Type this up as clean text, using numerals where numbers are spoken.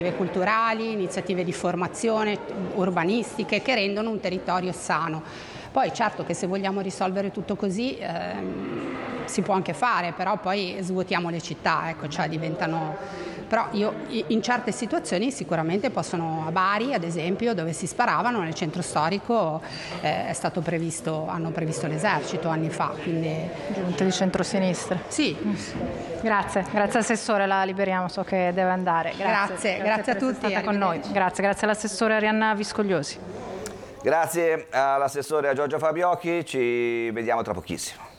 culturali, iniziative di formazione, urbanistiche che rendono un territorio sano. Poi certo che se vogliamo risolvere tutto così si può anche fare, però poi svuotiamo le città, ecco, cioè diventano... Però in certe situazioni sicuramente possono, a Bari ad esempio, dove si sparavano, nel centro storico hanno previsto l'esercito anni fa. Quindi... Giunte di centrosinistra. Sì. Grazie Assessore, la liberiamo, so che deve andare. Grazie a tutti. Stata con noi. Grazie all'Assessore Arianna Viscogliosi. Grazie all'Assessore Giorgia Fabiocchi, ci vediamo tra pochissimo.